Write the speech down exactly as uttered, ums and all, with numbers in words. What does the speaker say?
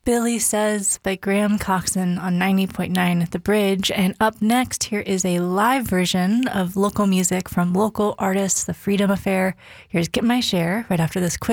Billy Says by Graham Coxon on ninety point nine The Bridge. And up next, here is a live version of local music from local artists, The Freedom Affair. Here's Get My Share right after this quick